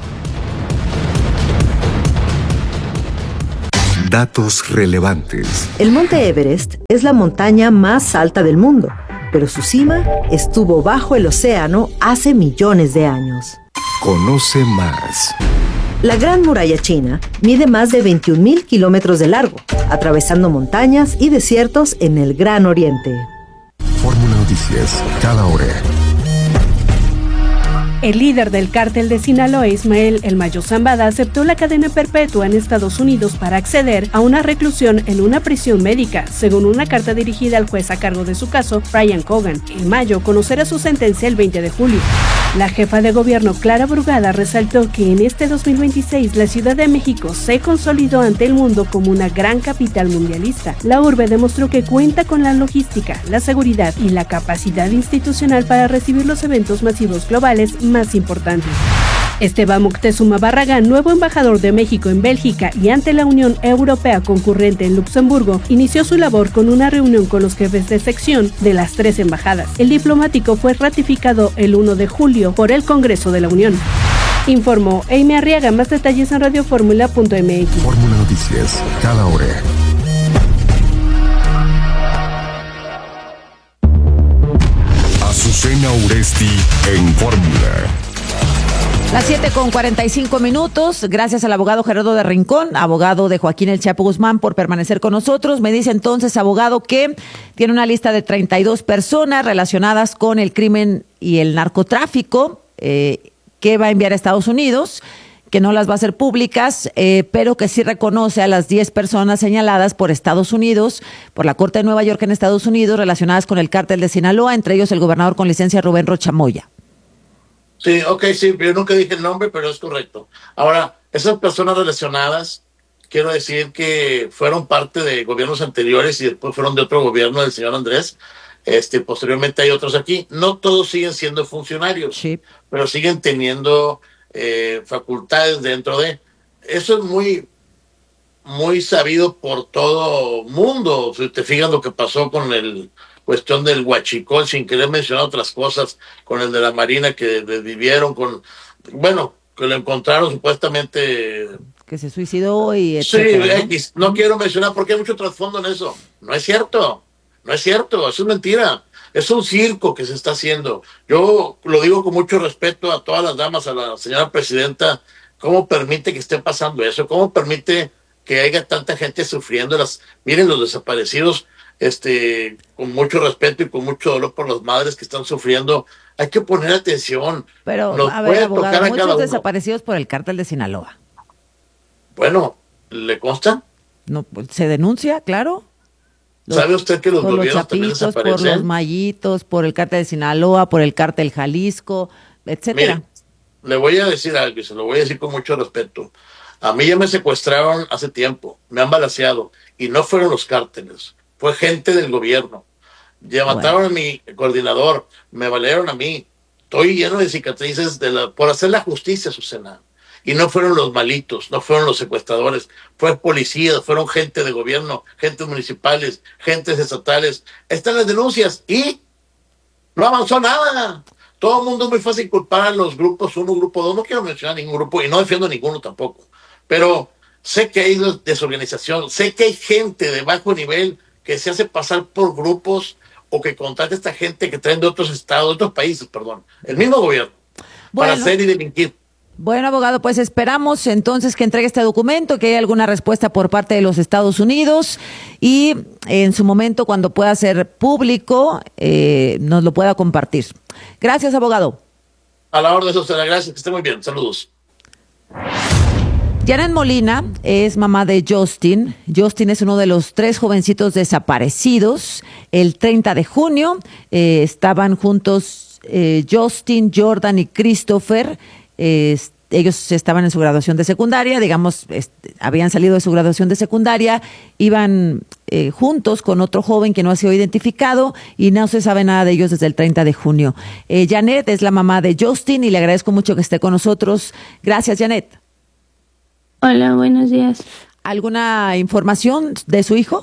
Datos relevantes. El Monte Everest es la montaña más alta del mundo, pero su cima estuvo bajo el océano hace millones de años. Conoce más. La Gran Muralla China mide más de veintiún mil kilómetros de largo, atravesando montañas y desiertos en el Gran Oriente. Fórmula Noticias, cada hora. El líder del cártel de Sinaloa, Ismael El Mayo Zambada, aceptó la cadena perpetua en Estados Unidos para acceder a una reclusión en una prisión médica, según una carta dirigida al juez a cargo de su caso, Brian Cogan. El Mayo conocerá su sentencia el veinte de julio. La jefa de gobierno, Clara Brugada, resaltó que en este dos mil veintiséis la Ciudad de México se consolidó ante el mundo como una gran capital mundialista. La urbe demostró que cuenta con la logística, la seguridad y la capacidad institucional para recibir los eventos masivos globales más importantes. Esteban Moctezuma Barragán, nuevo embajador de México en Bélgica y ante la Unión Europea concurrente en Luxemburgo, inició su labor con una reunión con los jefes de sección de las tres embajadas. El diplomático fue ratificado el primero de julio por el Congreso de la Unión. Informó Amy Arriaga. Más detalles en radioformula punto m x. Fórmula Noticias, cada hora. Uresti en Fórmula. Las siete con cuarenta y cinco minutos. Gracias al abogado Gerardo de Rincón, abogado de Joaquín El Chapo Guzmán, por permanecer con nosotros. Me dice entonces, abogado, que tiene una lista de treinta y dos personas relacionadas con el crimen y el narcotráfico eh, que va a enviar a Estados Unidos, que no las va a hacer públicas, eh, pero que sí reconoce a las diez personas señaladas por Estados Unidos, por la Corte de Nueva York en Estados Unidos, relacionadas con el cártel de Sinaloa, entre ellos el gobernador con licencia Rubén Rocha Moya. Sí, ok, sí, yo nunca dije el nombre, pero es correcto. Ahora, esas personas relacionadas, quiero decir que fueron parte de gobiernos anteriores y después fueron de otro gobierno del señor Andrés. Este, posteriormente hay otros aquí. No todos siguen siendo funcionarios, sí, pero siguen teniendo eh, facultades dentro de. Eso es muy, muy sabido por todo mundo. Si te fijas lo que pasó con el cuestión del huachicol, sin querer mencionar otras cosas, con el de la Marina que vivieron con, bueno, que lo encontraron supuestamente que se suicidó y etcétera, sí, X. ¿no? no quiero mencionar porque hay mucho trasfondo en eso. No es cierto, no es cierto, eso es mentira. Es un circo que se está haciendo. Yo lo digo con mucho respeto a todas las damas, a la señora presidenta, ¿cómo permite que esté pasando eso? ¿Cómo permite que haya tanta gente sufriendo? Las, miren los desaparecidos, este, con mucho respeto y con mucho dolor por las madres que están sufriendo. Hay que poner atención. Pero, Nos a ver, puede abogado, tocar a muchos cada uno. desaparecidos por el cártel de Sinaloa. Bueno, ¿le consta? No, se denuncia, claro. Los, ¿Sabe usted que los por gobiernos los también chapitos, desaparecen? por los mallitos, por el cártel de Sinaloa, por el cártel Jalisco, etcétera? Mire, le voy a decir algo y se lo voy a decir con mucho respeto. A mí ya me secuestraron hace tiempo, me han balaceado y no fueron los cárteles, fue gente del gobierno. Ya mataron bueno. a mi coordinador, me balearon a mí. Estoy lleno de cicatrices de la, por hacer la justicia, Susana. Y no fueron los malitos, no fueron los secuestradores, fue policías, fueron gente de gobierno, gentes municipales, gentes estatales. Están las denuncias y no avanzó nada. Todo el mundo es muy fácil culpar a los grupos uno, grupo dos. No quiero mencionar ningún grupo y no defiendo ninguno tampoco. Pero sé que hay desorganización, sé que hay gente de bajo nivel que se hace pasar por grupos o que contrata a esta gente que traen de otros estados, de otros países, perdón, el mismo gobierno, bueno, para hacer y delinquir. Bueno, abogado, pues esperamos entonces que entregue este documento, que haya alguna respuesta por parte de los Estados Unidos y en su momento, cuando pueda ser público, eh, nos lo pueda compartir. Gracias, abogado. A la orden, Susana, gracias, que esté muy bien. Saludos. Janet Molina es mamá de Justin. Justin es uno de los tres jovencitos desaparecidos. El treinta de junio eh, estaban juntos eh, Justin, Jordan y Christopher. Eh, ellos estaban en su graduación de secundaria, digamos, este, habían salido de su graduación de secundaria, iban eh, juntos con otro joven que no ha sido identificado y no se sabe nada de ellos desde el treinta de junio. Eh, Janet es la mamá de Justin y le agradezco mucho que esté con nosotros. Gracias, Janet. Hola, buenos días. ¿Alguna información de su hijo?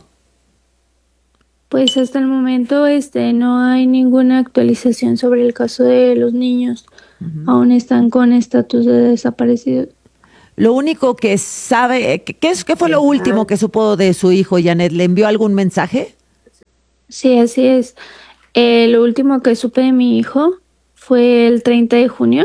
Pues hasta el momento este, no hay ninguna actualización sobre el caso de los niños. Uh-huh. Aún están con estatus de desaparecidos. Lo único que sabe, ¿qué, es, qué fue lo último que supo de su hijo, Janet? ¿Le envió algún mensaje? Sí, así es. Eh, lo último que supe de mi hijo fue el treinta de junio,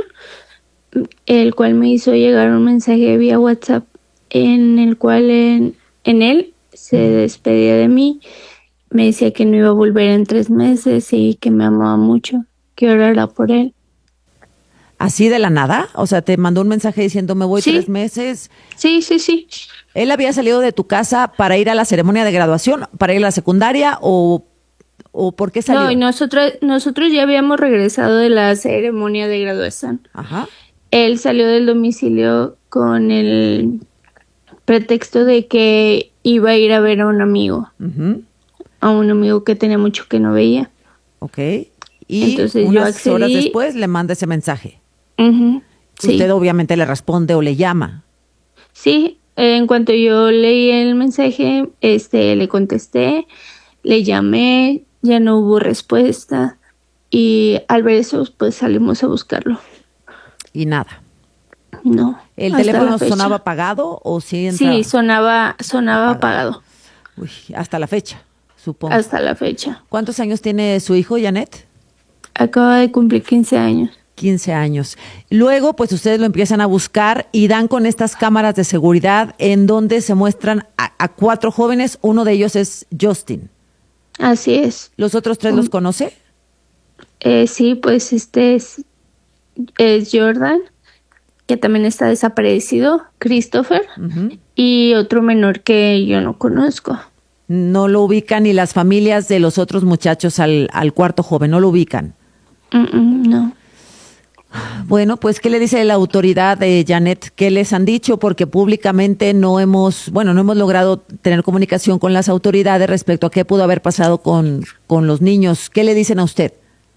el cual me hizo llegar un mensaje vía WhatsApp en el cual en, en él se despedía de mí. Me decía que no iba a volver en tres meses y que me amaba mucho, que orara por él. ¿Así de la nada? O sea, te mandó un mensaje diciendo me voy sí. tres meses. Sí, sí, sí. ¿Él había salido de tu casa para ir a la ceremonia de graduación, para ir a la secundaria o, o por qué salió? No, y nosotros, nosotros ya habíamos regresado de la ceremonia de graduación. Ajá. Él salió del domicilio con el pretexto de que iba a ir a ver a un amigo. Uh-huh. A un amigo que tenía mucho que no veía. Ok. Y entonces unas yo horas después le manda ese mensaje. Uh-huh. Sí. Usted obviamente le responde o le llama. Sí, en cuanto yo leí el mensaje, este, le contesté, le llamé, ya no hubo respuesta y al ver eso, pues salimos a buscarlo. Y nada. No. ¿El teléfono sonaba apagado o sí entraba? Sí, sonaba, sonaba apagado. Uy, hasta la fecha, supongo. Hasta la fecha. ¿Cuántos años tiene su hijo, Janet? Acaba de cumplir quince años. quince años. Luego, pues ustedes lo empiezan a buscar y dan con estas cámaras de seguridad en donde se muestran a, a cuatro jóvenes. Uno de ellos es Justin. Así es. ¿Los otros tres um, los conoce? Eh, sí, pues este es, es Jordan, que también está desaparecido, Christopher, uh-huh. y otro menor que yo no conozco. No lo ubican ni las familias de los otros muchachos al, al cuarto joven, no lo ubican. Mm-mm, no. Bueno, pues, ¿qué le dice la autoridad de Janet? ¿Qué les han dicho? Porque públicamente no hemos, bueno, no hemos logrado tener comunicación con las autoridades respecto a qué pudo haber pasado con, con los niños. ¿Qué le dicen a usted?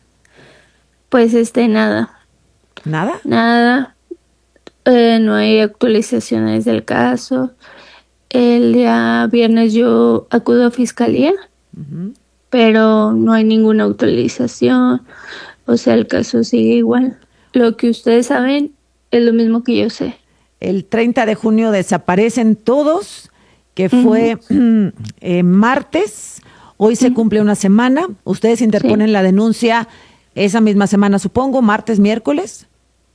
Pues, este, nada. ¿Nada? Nada. Eh, no hay actualizaciones del caso. El día viernes yo acudo a fiscalía, uh-huh. pero no hay ninguna actualización. O sea, el caso sigue igual. Lo que ustedes saben es lo mismo que yo sé. El treinta de junio desaparecen todos, que fue uh-huh. eh, martes. Hoy se uh-huh. cumple una semana. Ustedes interponen sí. la denuncia esa misma semana, supongo, martes, miércoles.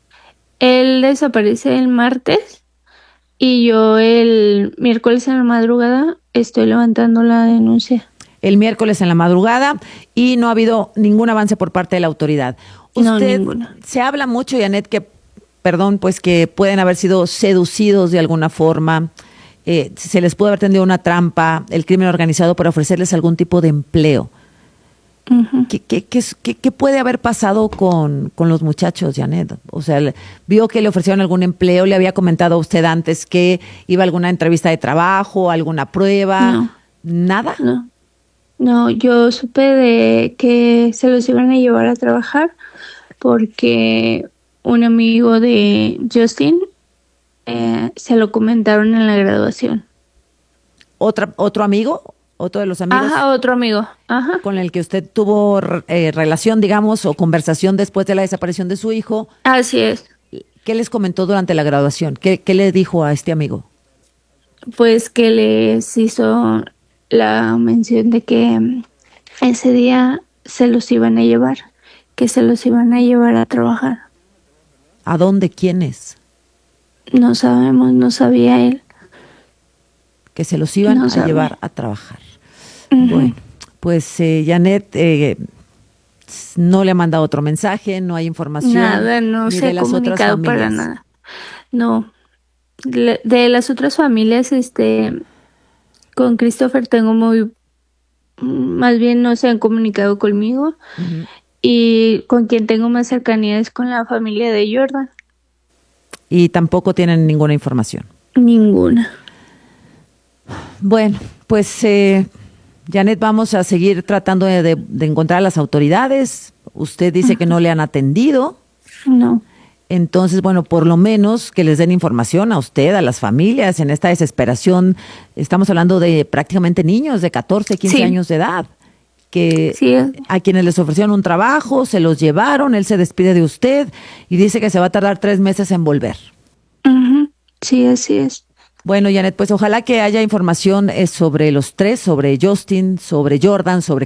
Él desaparece el martes y yo el miércoles en la madrugada estoy levantando la denuncia. El miércoles en la madrugada y no ha habido ningún avance por parte de la autoridad. Usted, no, ninguna. Se habla mucho, Janet, que, perdón, pues que pueden haber sido seducidos de alguna forma, eh, se les puede haber tendido una trampa, el crimen organizado para ofrecerles algún tipo de empleo. Uh-huh. ¿Qué, qué, qué, qué, ¿Qué puede haber pasado con, con los muchachos, Janet? O sea, vio que le ofrecieron algún empleo, le había comentado a usted antes que iba a alguna entrevista de trabajo, alguna prueba, no. ¿Nada? No. No, yo supe de que se los iban a llevar a trabajar porque un amigo de Justin eh, se lo comentaron en la graduación. ¿Otra, ¿Otro amigo? ¿Otro de los amigos? Ajá, otro amigo. Ajá. Con el que usted tuvo eh, relación, digamos, o conversación después de la desaparición de su hijo. Así es. ¿Qué les comentó durante la graduación? ¿Qué, qué le dijo a este amigo? Pues que les hizo la mención de que ese día se los iban a llevar, que se los iban a llevar a trabajar. ¿A dónde? ¿Quiénes? No sabemos, no sabía él. Que se los iban no a sabía. llevar a trabajar. Uh-huh. Bueno, pues eh, Janet eh, no le ha mandado otro mensaje, no hay información. Nada, no se ha comunicado para nada. No, de, de las otras familias, este... con Christopher tengo muy, más bien no se han comunicado conmigo uh-huh. y con quien tengo más cercanía es con la familia de Jordan. Y tampoco tienen ninguna información. Ninguna. Bueno, pues eh, Janet, vamos a seguir tratando de, de, de encontrar a las autoridades. Usted dice uh-huh. que no le han atendido. No. Entonces, bueno, por lo menos que les den información a usted, a las familias, en esta desesperación. Estamos hablando de prácticamente niños de catorce, quince sí. años de edad, que sí. a quienes les ofrecieron un trabajo, se los llevaron, él se despide de usted y dice que se va a tardar tres meses en volver. Uh-huh. Sí, así es. Bueno, Janet, pues ojalá que haya información sobre los tres, sobre Justin, sobre Jordan, sobre